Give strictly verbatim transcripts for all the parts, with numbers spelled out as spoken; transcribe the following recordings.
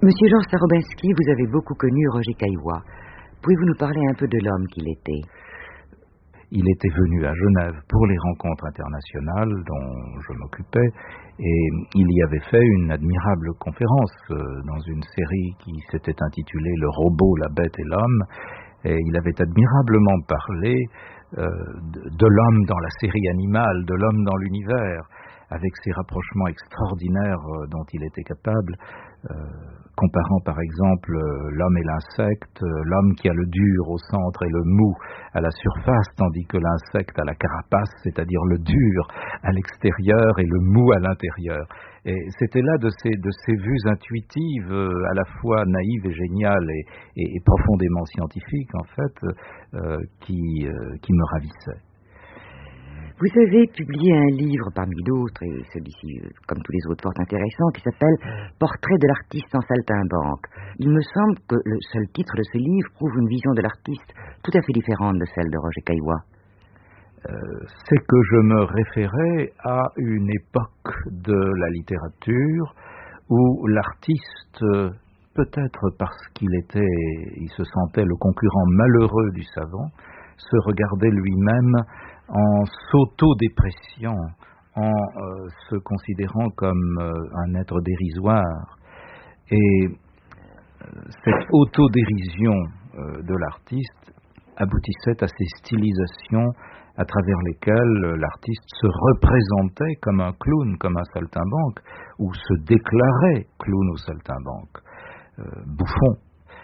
Monsieur Jean Starobinski, vous avez beaucoup connu Roger Caillois. Pouvez-vous nous parler un peu de l'homme qu'il était? Il était venu à Genève pour les rencontres internationales dont je m'occupais et il y avait fait une admirable conférence euh, dans une série qui s'était intitulée « Le robot, la bête et l'homme » et il avait admirablement parlé euh, de, de l'homme dans la série animale, de l'homme dans l'univers, avec ces rapprochements extraordinaires euh, dont il était capable, euh, comparant par exemple euh, l'homme et l'insecte, euh, l'homme qui a le dur au centre et le mou à la surface, tandis que l'insecte a la carapace, c'est-à-dire le dur à l'extérieur et le mou à l'intérieur. Et c'était là de ces, de ces vues intuitives, euh, à la fois naïves et géniales et, et, et profondément scientifiques, en fait, euh, qui, euh, qui me ravissaient. Vous avez publié un livre parmi d'autres, et celui-ci, comme tous les autres, fort intéressant, qui s'appelle « Portrait de l'artiste en saltimbanque ». Il me semble que le seul titre de ce livre prouve une vision de l'artiste tout à fait différente de celle de Roger Caillois. Euh, c'est que je me référais à une époque de la littérature où l'artiste, peut-être parce qu'il était, il se sentait le concurrent malheureux du savant, se regardait lui-même en s'auto-dépréciant, en euh, se considérant comme euh, un être dérisoire. Et euh, cette autodérision euh, de l'artiste aboutissait à ces stylisations à travers lesquelles l'artiste se représentait comme un clown, comme un saltimbanque, ou se déclarait clown ou saltimbanque, euh, bouffon.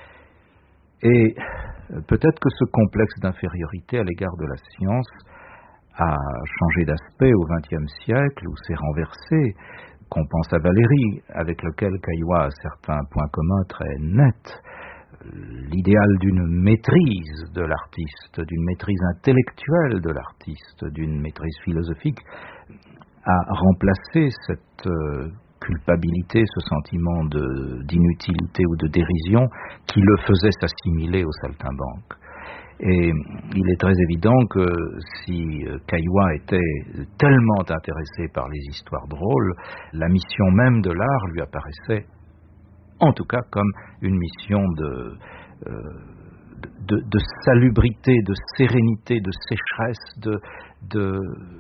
Et peut-être que ce complexe d'infériorité à l'égard de la science a changé d'aspect au vingtième siècle, où s'est renversé, qu'on pense à Valéry, avec lequel Caillois a certains points communs très nets. L'idéal d'une maîtrise de l'artiste, d'une maîtrise intellectuelle de l'artiste, d'une maîtrise philosophique, a remplacé cette euh, culpabilité, ce sentiment de, d'inutilité ou de dérision qui le faisait s'assimiler au saltimbanque. Et il est très évident que si Caillois était tellement intéressé par les histoires drôles, la mission même de l'art lui apparaissait en tout cas comme une mission de, euh, de, de salubrité, de sérénité, de sécheresse, de, de,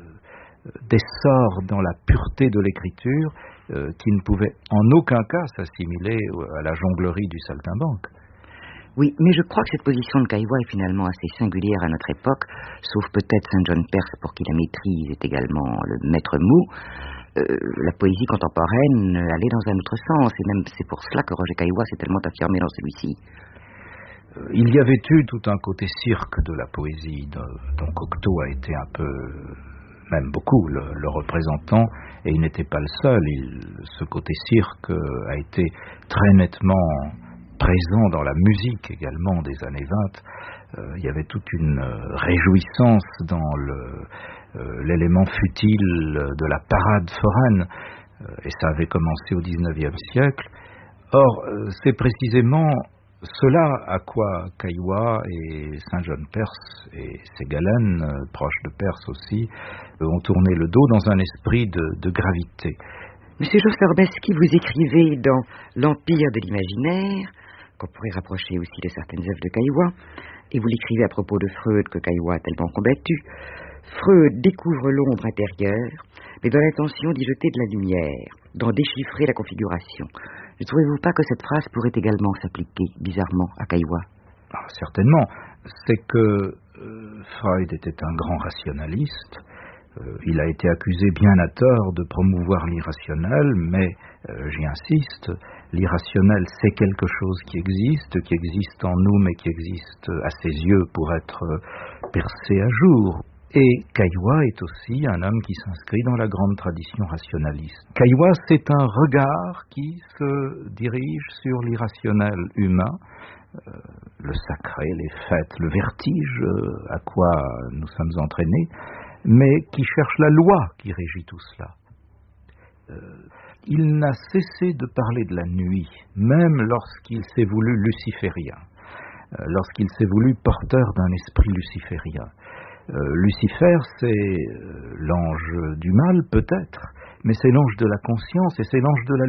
d'essor dans la pureté de l'écriture euh, qui ne pouvait en aucun cas s'assimiler à la jonglerie du saltimbanque. Oui, mais je crois que cette position de Caillois est finalement assez singulière à notre époque, sauf peut-être Saint John Perse, pour qui la maîtrise est également le maître mot. Euh, la poésie contemporaine allait dans un autre sens, et même c'est pour cela que Roger Caillois s'est tellement affirmé dans celui-ci. Euh, il y avait eu tout un côté cirque de la poésie, de, dont Cocteau a été un peu, même beaucoup, le, le représentant, et il n'était pas le seul. Il, ce côté cirque a été très nettement présent dans la musique également des années vingt. Euh, il y avait toute une euh, réjouissance dans le, euh, l'élément futile de la parade foraine, euh, et ça avait commencé au dix-neuvième siècle. Or, euh, c'est précisément cela à quoi Caillois et Saint John Perse et Ségalen, euh, proches de Perse aussi, euh, ont tourné le dos dans un esprit de, de gravité. Monsieur Jean Starobinski, vous écrivez dans L'Empire de l'imaginaire, qu'on pourrait rapprocher aussi de certaines œuvres de Caillois, et vous l'écrivez à propos de Freud que Caillois a tellement combattu. Freud découvre l'ombre intérieure, mais dans l'intention d'y jeter de la lumière, d'en déchiffrer la configuration. Ne trouvez-vous pas que cette phrase pourrait également s'appliquer, bizarrement, à Caillois? Ah, certainement. C'est que euh, Freud était un grand rationaliste. Euh, il a été accusé bien à tort de promouvoir l'irrationnel, mais, euh, j'y insiste, l'irrationnel c'est quelque chose qui existe, qui existe en nous, mais qui existe à ses yeux pour être percé à jour. Et Caillois est aussi un homme qui s'inscrit dans la grande tradition rationaliste. Caillois, c'est un regard qui se dirige sur l'irrationnel humain, euh, le sacré, les fêtes, le vertige euh, à quoi nous sommes entraînés, mais qui cherche la loi qui régit tout cela. Euh, il n'a cessé de parler de la nuit, même lorsqu'il s'est voulu luciférien, euh, lorsqu'il s'est voulu porteur d'un esprit luciférien. Euh, Lucifer, c'est euh, l'ange du mal, peut-être, mais c'est l'ange de la conscience et c'est l'ange de la